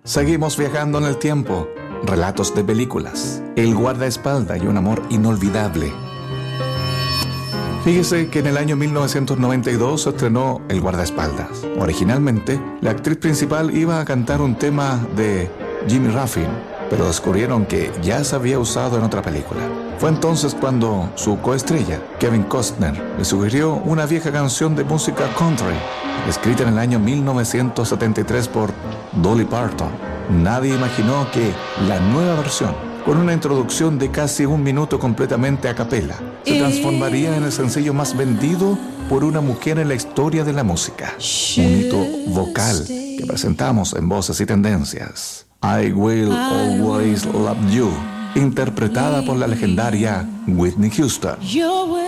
Seguimos viajando en el tiempo. Relatos de películas. El guardaespaldas y un amor inolvidable. Fíjese que en el año 1992 se estrenó El guardaespaldas. Originalmente, la actriz principal iba a cantar un tema de Jimmy Ruffin, pero descubrieron que ya se había usado en otra película. Fue entonces cuando su coestrella, Kevin Costner, le sugirió una vieja canción de música country, escrita en el año 1973 por Dolly Parton. Nadie imaginó que la nueva versión, con una introducción de casi un minuto completamente a capela, se transformaría en el sencillo más vendido por una mujer en la historia de la música. Un hito vocal que presentamos en Voces y Tendencias. I Will Always Love You, interpretada por la legendaria Whitney Houston.